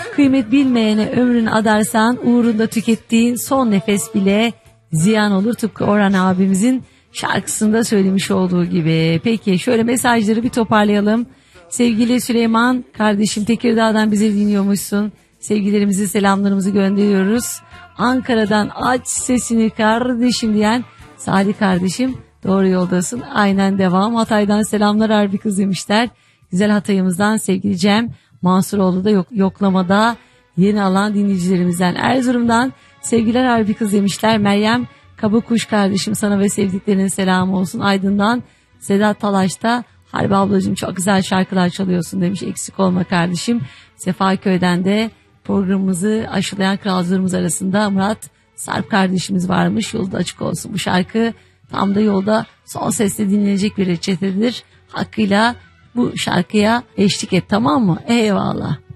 Kıymet bilmeyene ömrünü adarsan uğrunda tükettiğin son nefes bile ziyan olur. Tıpkı Orhan abimizin şarkısında söylemiş olduğu gibi. Peki şöyle mesajları bir toparlayalım. Sevgili Süleyman kardeşim, Tekirdağ'dan bizi dinliyormuşsun. Sevgilerimizi, selamlarımızı gönderiyoruz. Ankara'dan aç sesini kardeşim diyen Salih kardeşim, doğru yoldasın. Aynen devam. Hatay'dan selamlar harbi kız demişler. Güzel Hatay'ımızdan sevgili Cem Mansuroğlu da yoklamada yeni alan dinleyicilerimizden. Erzurum'dan sevgiler harbi kız demişler. Meryem Kabakuş kardeşim, sana ve sevdiklerine selam olsun. Aydın'dan Sedat Talaş'ta Harbi ablacığım çok güzel şarkılar çalıyorsun demiş. Eksik olma kardeşim. Sefaköy'den de programımızı aşılayan kralcılarımız arasında Murat Sarp kardeşimiz varmış. Yolda açık olsun. Bu şarkı tam da yolda son sesle dinlenecek bir reçetedir. Hakkıyla bu şarkıya eşlik et, tamam mı? Eyvallah.